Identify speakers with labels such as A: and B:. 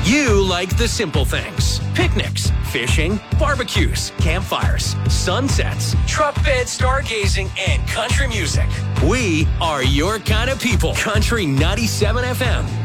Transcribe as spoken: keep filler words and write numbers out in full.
A: You like the simple things. Picnics, fishing, barbecues, campfires, sunsets, truck bed stargazing, and country music. We are your kind of people. Country ninety-seven F M.